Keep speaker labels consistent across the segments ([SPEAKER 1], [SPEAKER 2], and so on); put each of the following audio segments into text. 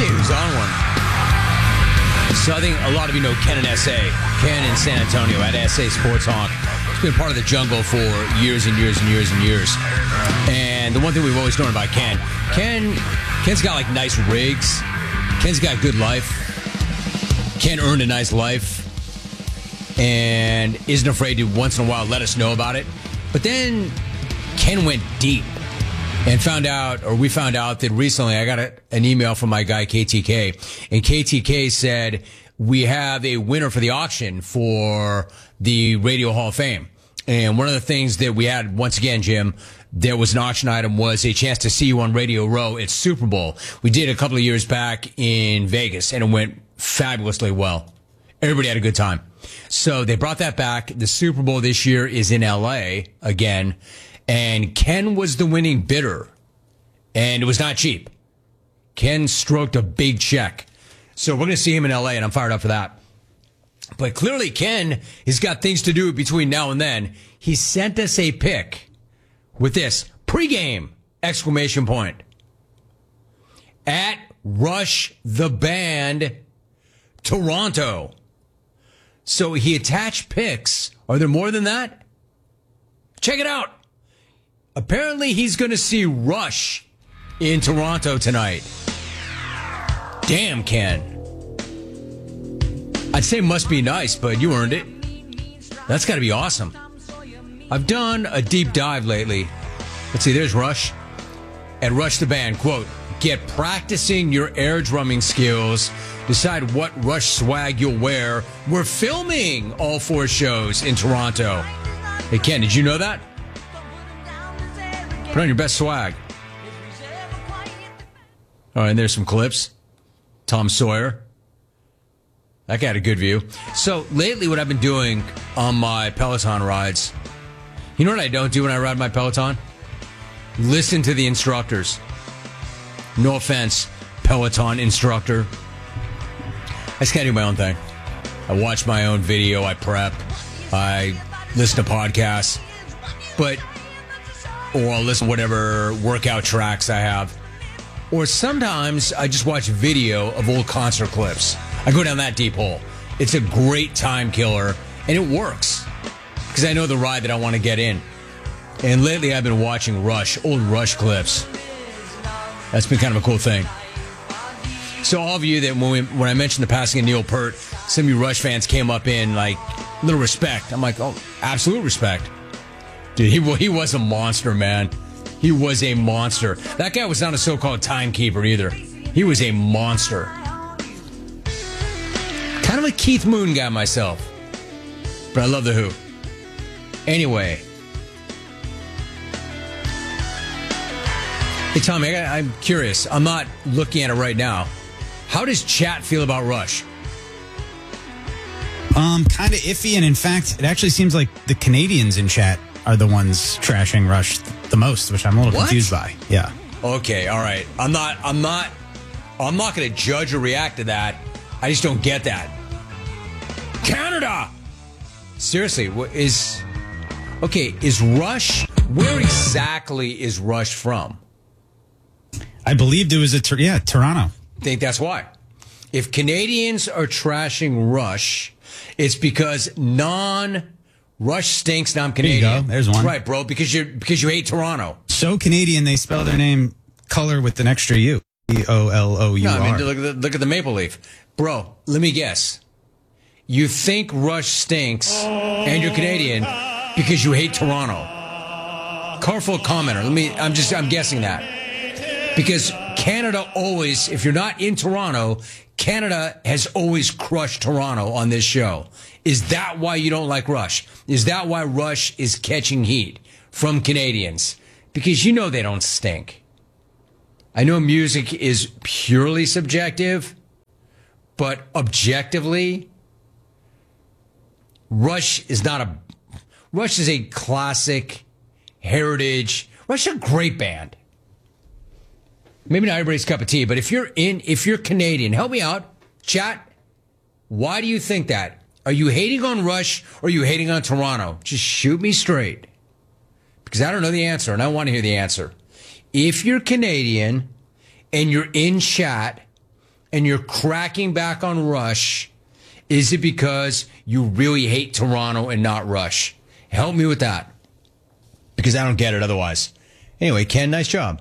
[SPEAKER 1] see who's on one. So I think a lot of you know Ken and SA. Ken in San Antonio at SA Sports Hawk. He's been part of the jungle for years and years and years and years. And the one thing we've always known about Ken's got like nice rigs. Ken's got a good life. Ken earned a nice life. And isn't afraid to once in a while let us know about it. But then Ken went deep and we found out that recently I got an email from my guy KTK, and KTK said we have a winner for the auction for the Radio Hall of Fame. And one of the things that we had, once again, Jim, there was an auction item, was a chance to see you on Radio Row at Super Bowl. We did a couple of years back in Vegas, and it went fabulously well. Everybody had a good time. So they brought that back. The Super Bowl this year is in L.A. again. And Ken was the winning bidder. And it was not cheap. Ken stroked a big check. So we're going to see him in L.A., and I'm fired up for that. But clearly Ken has got things to do between now and then. He sent us a pic with this, pregame, ! At Rush the Band, Toronto. So he attached pics. Are there more than that? Check it out. Apparently he's going to see Rush in Toronto tonight. Damn, Ken. I'd say must be nice, but you earned it. That's got to be awesome. I've done a deep dive lately. Let's see, there's Rush. At Rush the Band, quote, get practicing your air drumming skills. Decide what Rush swag you'll wear. We're filming all 4 shows in Toronto. Hey, Ken, did you know that? Put on your best swag. All right, and there's some clips. Tom Sawyer. That guy had a good view. So lately what I've been doing on my Peloton rides, you know what I don't do when I ride my Peloton? Listen to the instructors. No offense, Peloton instructor. I just can't do my own thing. I watch my own video. I prep. I listen to podcasts. Or I'll listen to whatever workout tracks I have. Or sometimes I just watch video of old concert clips. I go down that deep hole. It's a great time killer, and it works. Because I know the ride that I want to get in. And lately I've been watching Rush, old Rush clips. That's been kind of a cool thing. So all of you that when I mentioned the passing of Neil Peart, some of you Rush fans came up in like a little respect. I'm like, oh, absolute respect. Dude, he was a monster, man. He was a monster. That guy was not a so-called timekeeper either. He was a monster. Kind of a Keith Moon guy myself. But I love The Who. Anyway. Hey, Tommy, I'm curious. I'm not looking at it right now. How does chat feel about Rush?
[SPEAKER 2] Kind of iffy, and in fact, it actually seems like the Canadians in chat are the ones trashing Rush the most, which I'm a little confused by. Yeah.
[SPEAKER 1] Okay, all right. I'm not going to judge or react to that. I just don't get that. Canada! Seriously, is Rush, where exactly is Rush from?
[SPEAKER 2] I believed it was Toronto.
[SPEAKER 1] I think that's why. If Canadians are trashing Rush, it's because Rush stinks, now I'm Canadian.
[SPEAKER 2] There you go. There's one.
[SPEAKER 1] Right, bro, because you hate Toronto.
[SPEAKER 2] So Canadian, they spell their name color with an extra U. E-O-L-O-U-R.
[SPEAKER 1] No, I mean, look at the maple leaf. Bro, let me guess. You think Rush stinks, and you're Canadian, because you hate Toronto. Colorful commenter. I'm guessing that. Because Canada always, if you're not in Toronto, Canada has always crushed Toronto on this show. Is that why you don't like Rush? Is that why Rush is catching heat from Canadians? Because you know they don't stink. I know music is purely subjective, but objectively, Rush is a classic heritage. Rush is a great band. Maybe not everybody's cup of tea, but if you're Canadian, help me out. Chat, why do you think that? Are you hating on Rush or are you hating on Toronto? Just shoot me straight. Because I don't know the answer, and I want to hear the answer. If you're Canadian and you're in chat and you're cracking back on Rush, is it because you really hate Toronto and not Rush? Help me with that, because I don't get it otherwise. Anyway, Ken, nice job.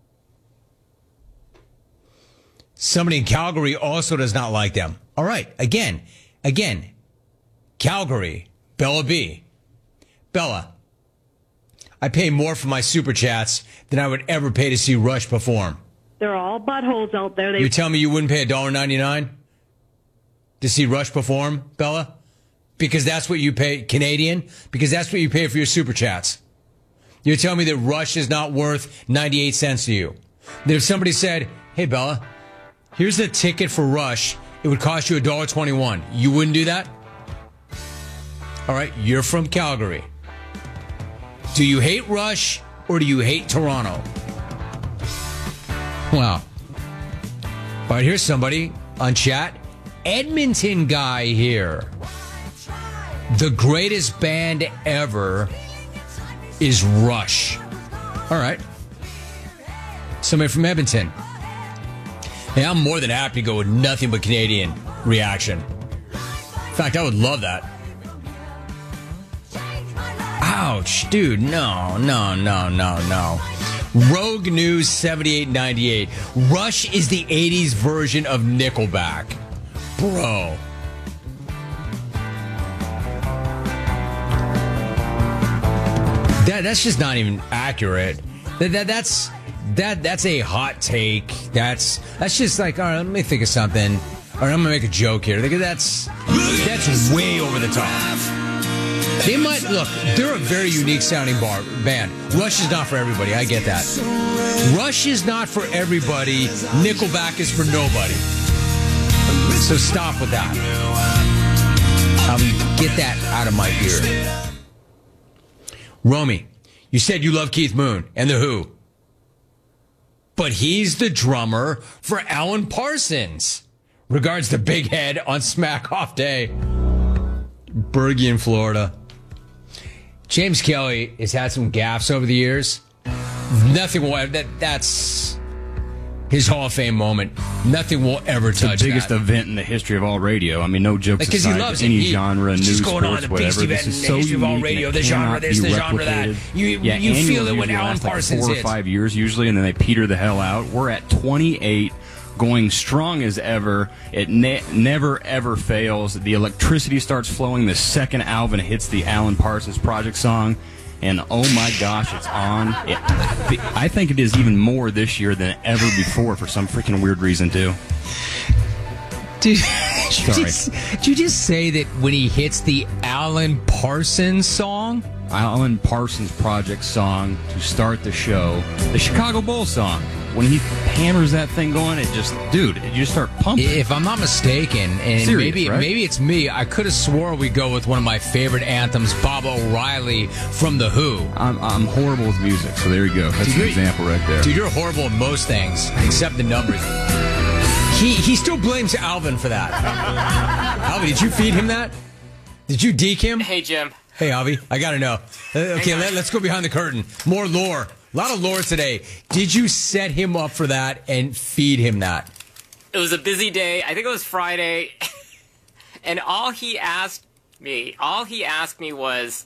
[SPEAKER 1] Somebody in Calgary also does not like them. All right, again, Calgary, Bella B. Bella, I pay more for my super chats than I would ever pay to see Rush perform.
[SPEAKER 3] They're all buttholes out there.
[SPEAKER 1] You tell me you wouldn't pay $1.99 to see Rush perform, Bella? Because that's what you pay, Canadian? Because that's what you pay for your super chats. You're telling me that Rush is not worth 98 cents to you. That if somebody said, hey, Bella, here's the ticket for Rush, it would cost you $1.21. You wouldn't do that? All right, you're from Calgary. Do you hate Rush or do you hate Toronto? Wow. All right, here's somebody on chat. Edmonton guy here. The greatest band ever is Rush. All right. Somebody from Edmonton. Hey, I'm more than happy to go with nothing but Canadian reaction. In fact, I would love that. Ouch, dude. No. Rogue News 7898. Rush is the 80s version of Nickelback. Bro. That's just not even accurate. That's a hot take. That's just like, all right, let me think of something. All right, I'm gonna make a joke here. That's way over the top. They might look. They're a very unique sounding band. Rush is not for everybody. I get that. Rush is not for everybody. Nickelback is for nobody. So stop with that. Get that out of my ear. Romy, you said you love Keith Moon and The Who. But he's the drummer for Alan Parsons. Regards to Big Head on Smack Off Day. Bergie in Florida. James Kelly has had some gaffes over the years. Nothing will ever, that's his Hall of Fame moment. Nothing will ever touch
[SPEAKER 4] the biggest event in the history of all radio. I mean, no jokes
[SPEAKER 1] because
[SPEAKER 4] aside,
[SPEAKER 1] he loves
[SPEAKER 4] any
[SPEAKER 1] it.
[SPEAKER 4] genre, news,
[SPEAKER 1] going
[SPEAKER 4] sports,
[SPEAKER 1] on,
[SPEAKER 4] whatever. This is so unique. Of all radio,
[SPEAKER 1] the genre this, the genre that. You feel it when Alan Parsons
[SPEAKER 4] like 4 or 5 years usually, and then they peter the hell out. We're at 28. Going strong as ever. It never, ever fails. The electricity starts flowing the second Alvin hits the Alan Parsons Project song. And oh my gosh, it's on. I think it is even more this year than ever before for some freaking weird reason, too.
[SPEAKER 1] Did you just say that when he hits the Alan Parsons song?
[SPEAKER 4] Alan Parsons Project song to start the show. The Chicago Bulls song. When he hammers that thing going, it just start pumping.
[SPEAKER 1] If I'm not mistaken, and
[SPEAKER 4] Serious, right?
[SPEAKER 1] maybe it's me, I could have swore we go with one of my favorite anthems, Bob O'Reilly from The Who.
[SPEAKER 4] I'm horrible with music, so there you go. That's an example right there.
[SPEAKER 1] Dude, you're horrible at most things, except the numbers. He still blames Alvin for that. Alvin, did you feed him that? Did you deke him?
[SPEAKER 5] Hey, Jim.
[SPEAKER 1] Hey, Avi, I got to know. Okay, let's go behind the curtain. More lore. A lot of lore today. Did you set him up for that and feed him that?
[SPEAKER 5] It was a busy day. I think it was Friday. And all he asked me was,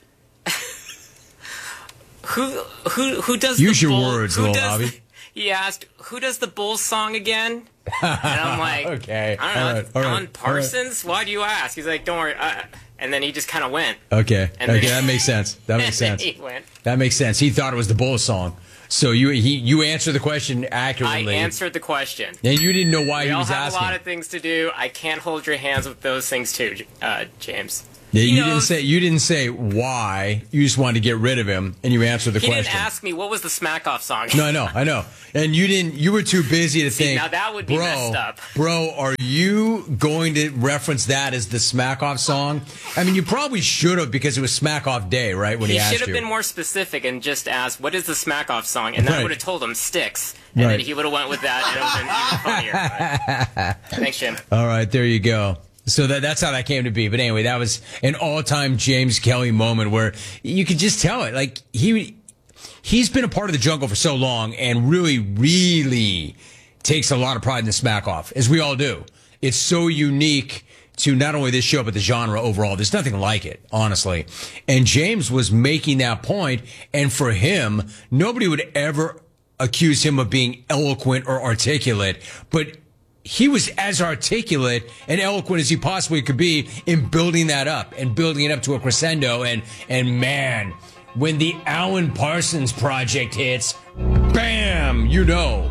[SPEAKER 5] who does
[SPEAKER 1] Use
[SPEAKER 5] the
[SPEAKER 1] your
[SPEAKER 5] Bulls,
[SPEAKER 1] words, little Avi.
[SPEAKER 5] He asked, who does the Bulls song again? And I'm like,
[SPEAKER 1] okay.
[SPEAKER 5] I don't know, Alan Parsons? Why do you ask? He's like, don't worry. And then he just kind of went.
[SPEAKER 1] Okay. That makes sense. That makes sense.
[SPEAKER 5] He went.
[SPEAKER 1] That makes sense. He thought it was the Bulls song. So you answered the question accurately.
[SPEAKER 5] I answered the question.
[SPEAKER 1] And you didn't know why he was asking.
[SPEAKER 5] We all have a lot of things to do. I can't hold your hands with those things too, James.
[SPEAKER 1] Yeah, you didn't say why. You just wanted to get rid of him, and you answered the question.
[SPEAKER 5] He didn't ask me what was the Smack Off song.
[SPEAKER 1] No, I know. And you didn't. You were too busy to think.
[SPEAKER 5] Now that would be messed up.
[SPEAKER 1] Bro, are you going to reference that as the Smack Off song? I mean, you probably should have because it was Smack Off Day, right? When he asked you.
[SPEAKER 5] He should have been more specific and just asked, "What is the Smack Off song?" And then I would have told him "Sticks," and then he would have went with that, and it would have been even funnier. Thanks, Jim.
[SPEAKER 1] All right, there you go. So that's how that came to be. But anyway, that was an all-time James Kelly moment where you could just tell it. Like, he's been a part of the jungle for so long and really, really takes a lot of pride in the smack off, as we all do. It's so unique to not only this show, but the genre overall. There's nothing like it, honestly. And James was making that point, and for him, nobody would ever accuse him of being eloquent or articulate, but he was as articulate and eloquent as he possibly could be in building that up and building it up to a crescendo. And man, when the Alan Parsons Project hits, bam, you know.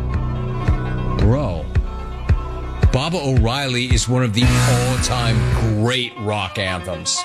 [SPEAKER 1] Bro, Baba O'Riley is one of the all-time great rock anthems.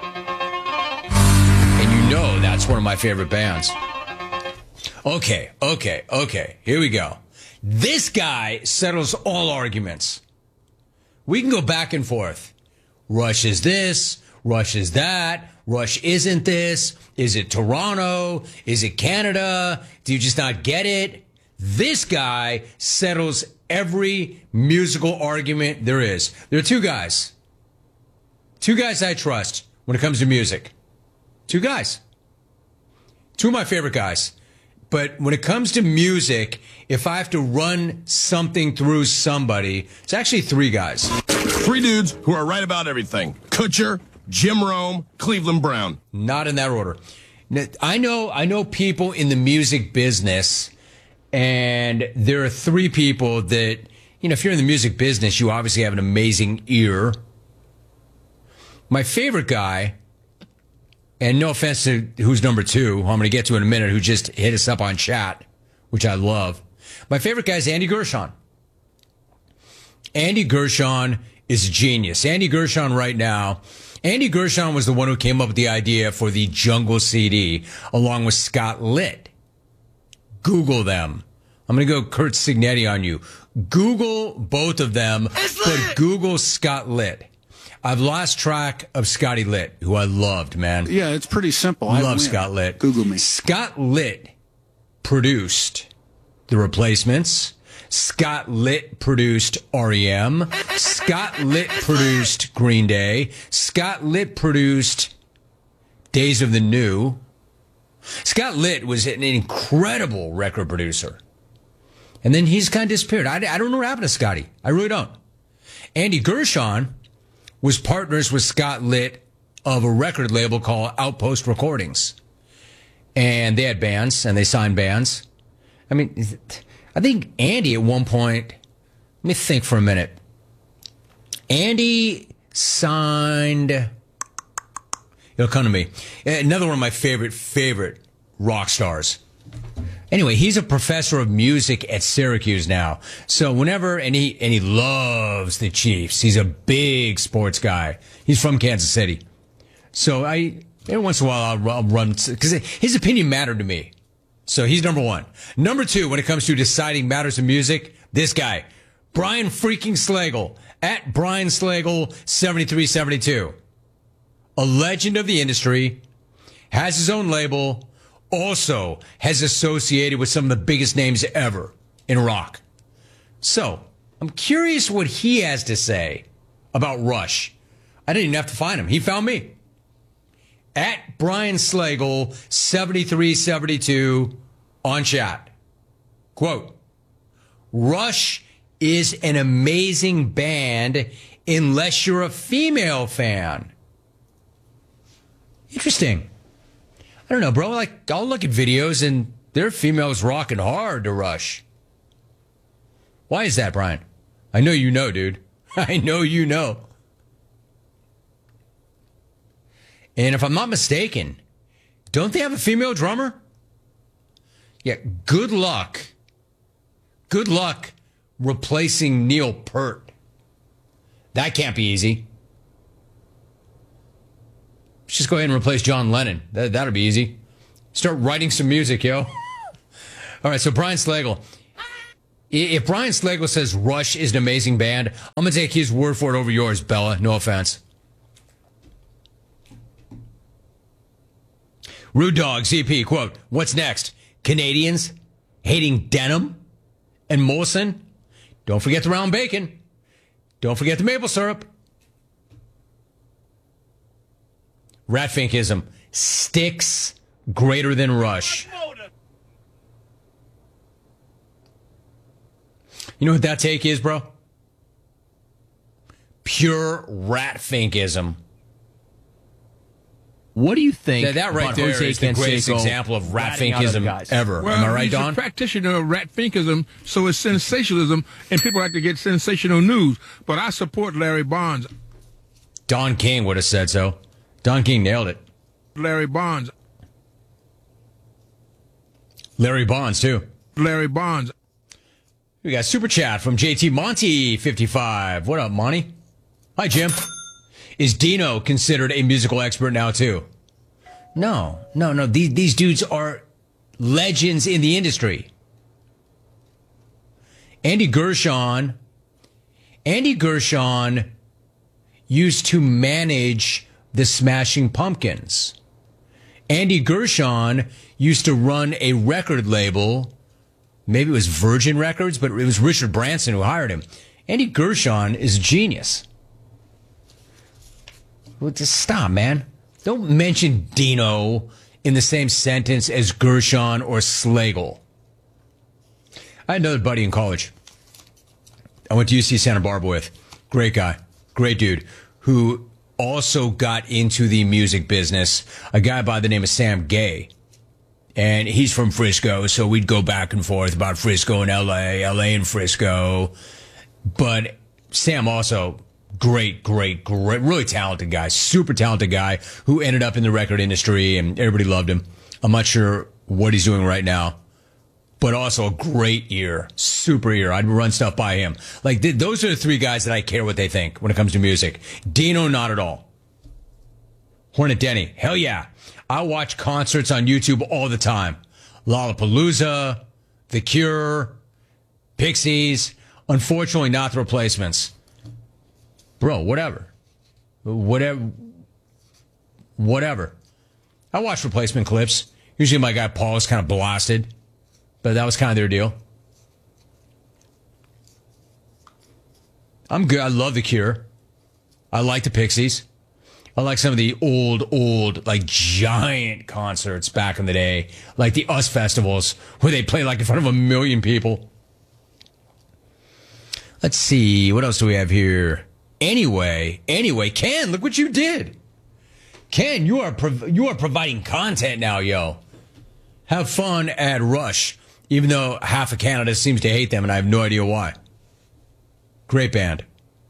[SPEAKER 1] And you know that's one of my favorite bands. Okay. Here we go. This guy settles all arguments. We can go back and forth. Rush is this, Rush is that, Rush isn't this, is it Toronto, is it Canada, do you just not get it? This guy settles every musical argument there is. There are two guys I trust when it comes to music. Two guys. Two of my favorite guys. But when it comes to music, if I have to run something through somebody, it's actually three guys.
[SPEAKER 6] Three dudes who are right about everything. Kutcher, Jim Rome, Cleveland Brown.
[SPEAKER 1] Not in that order. I know people in the music business, and there are three people that, if you're in the music business, you obviously have an amazing ear. My favorite guy, and no offense to who's number two, who I'm going to get to in a minute, who just hit us up on chat, which I love. My favorite guy is Andy Gershon. Andy Gershon is a genius. Andy Gershon right now, Andy Gershon was the one who came up with the idea for the Jungle CD, along with Scott Litt. Google them. I'm going to go Kurt Signetti on you. Google both of them, but Google Scott Litt. I've lost track of Scotty Litt, who I loved, man.
[SPEAKER 7] Yeah, it's pretty simple.
[SPEAKER 1] I love Scott Litt.
[SPEAKER 7] Google me.
[SPEAKER 1] Scott Litt produced The Replacements. Scott Litt produced R.E.M. Scott Litt produced Green Day. Scott Litt produced Days of the New. Scott Litt was an incredible record producer. And then he's kind of disappeared. I don't know what happened to Scotty. I really don't. Andy Gershon was partners with Scott Litt of a record label called Outpost Recordings. And they had bands, and they signed bands. I mean, I think Andy at one point, let me think for a minute. Andy signed, it'll come to me, another one of my favorite rock stars. Anyway, he's a professor of music at Syracuse now. So whenever, and he loves the Chiefs. He's a big sports guy. He's from Kansas City. So every once in a while I'll run, because his opinion mattered to me. So he's number one. Number two, when it comes to deciding matters of music, this guy, Brian freaking Slagle, at Brian Slagle 7372. A legend of the industry, has his own label, also has associated with some of the biggest names ever in rock. So, I'm curious what he has to say about Rush. I didn't even have to find him. He found me. At Brian Slagle, 7372 on chat. Quote, Rush is an amazing band unless you're a female fan. Interesting. I don't know, bro. Like, I'll look at videos and there are females rocking hard to Rush. Why is that, Brian? I know you know, dude. I know you know. And if I'm not mistaken, don't they have a female drummer? Yeah, good luck. Good luck replacing Neil Peart. That can't be easy. Let's just go ahead and replace John Lennon. That'll be easy. Start writing some music, yo. All right, so Brian Slagle. If Brian Slagle says Rush is an amazing band, I'm going to take his word for it over yours, Bella. No offense. Rude Dog, CP, quote, what's next? Canadians hating denim and Molson? Don't forget the round bacon. Don't forget the maple syrup. Ratfinkism. Styx greater than Rush. You know what that take is, bro? Pure rat-finkism.
[SPEAKER 4] What do you think?
[SPEAKER 1] That right there is the greatest example of rat-finkism ever.
[SPEAKER 7] Well,
[SPEAKER 1] am I right,
[SPEAKER 7] he's
[SPEAKER 1] Don?
[SPEAKER 7] a practitioner of rat-finkism, so it's sensationalism, and people like to get sensational news. But I support Larry Bonds.
[SPEAKER 1] Don King would have said so. Don King nailed it.
[SPEAKER 7] Larry Bonds.
[SPEAKER 1] Larry Bonds, too.
[SPEAKER 7] Larry Bonds.
[SPEAKER 1] We got Super Chat from JT Monty 55. What up, Monty? Hi, Jim. Is Dino considered a musical expert now, too? No. These dudes are legends in the industry. Andy Gershon used to manage the Smashing Pumpkins. Andy Gershon used to run a record label. Maybe it was Virgin Records, but it was Richard Branson who hired him. Andy Gershon is a genius. Well, just stop, man. Don't mention Dino in the same sentence as Gershon or Slagle. I had another buddy in college I went to UC Santa Barbara with. Great guy. Great dude. Who also got into the music business. A guy by the name of Sam Gay. And he's from Frisco, so we'd go back and forth about Frisco and LA and Frisco. But Sam also... Great, really talented guy, super talented guy who ended up in the record industry and everybody loved him. I'm not sure what he's doing right now, but also a great ear, super ear. I'd run stuff by him. Like, those are the three guys that I care what they think when it comes to music. Dino, not at all. Hornet Denny, hell yeah. I watch concerts on YouTube all the time. Lollapalooza, The Cure, Pixies, unfortunately not the Replacements. Bro, whatever. I watch Replacement clips. Usually my guy Paul is kind of blasted, but that was kind of their deal. I'm good. I love The Cure. I like the Pixies. I like some of the old, like giant concerts back in the day, like the US festivals where they play like in front of 1 million people. Let's see. What else do we have here? Anyway, Ken, look what you did. Ken, you are providing content now, yo. Have fun at Rush, even though half of Canada seems to hate them, and I have no idea why. Great band.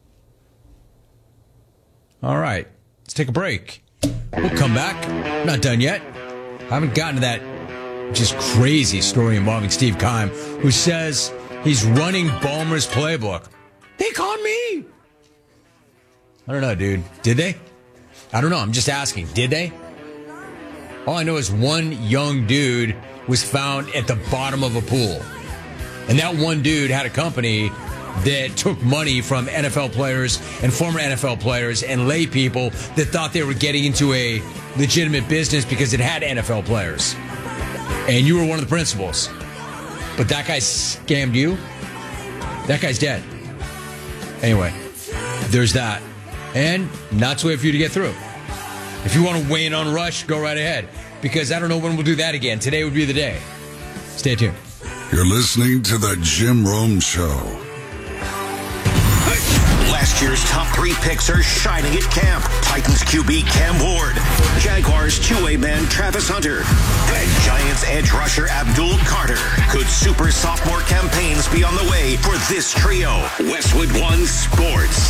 [SPEAKER 1] All right, let's take a break. We'll come back. Not done yet. I haven't gotten to that just crazy story involving Steve Keim, who says he's running Ballmer's playbook. They caught me. I don't know, dude. Did they? I don't know. I'm just asking. Did they? All I know is one young dude was found at the bottom of a pool. And that one dude had a company that took money from NFL players and former NFL players and lay people that thought they were getting into a legitimate business because it had NFL players. And you were one of the principals. But that guy scammed you? That guy's dead. Anyway, there's that. And not to wait for you to get through. If you want to weigh in on Rush, go right ahead. Because I don't know when we'll do that again. Today would be the day. Stay tuned.
[SPEAKER 8] You're listening to The Jim Rome Show.
[SPEAKER 9] Last year's top 3 picks are shining at camp. Titans QB Cam Ward, Jaguars two-way man Travis Hunter, and Giants edge rusher Abdul Carter. Could super sophomore campaigns be on the way for this trio? Westwood One Sports.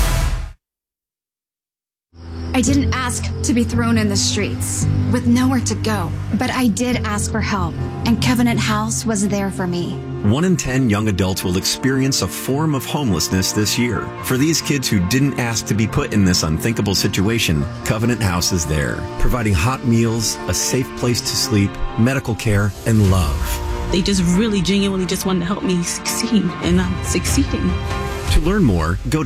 [SPEAKER 10] I didn't ask to be thrown in the streets with nowhere to go, but I did ask for help, and Covenant House was there for me.
[SPEAKER 11] 1 in 10 young adults will experience a form of homelessness this year. For these kids who didn't ask to be put in this unthinkable situation, Covenant House is there, providing hot meals, a safe place to sleep, medical care, and love.
[SPEAKER 12] They just really genuinely just wanted to help me succeed, and I'm succeeding.
[SPEAKER 11] To learn more, go to